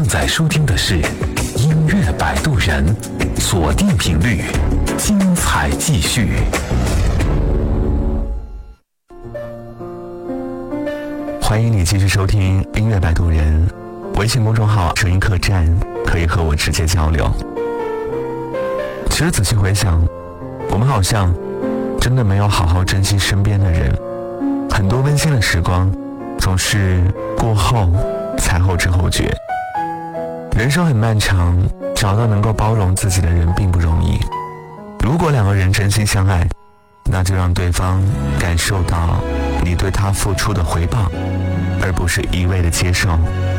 在收听的是音乐摆渡人，锁定频率，精彩继续。欢迎你继续收听音乐摆渡人，微信公众号声音客栈，可以和我直接交流。其实仔细回想，我们好像真的没有好好珍惜身边的人，很多温馨的时光总是过后才后知后觉。人生很漫长，找到能够包容自己的人并不容易。如果两个人真心相爱，那就让对方感受到你对他付出的回报，而不是一味的接受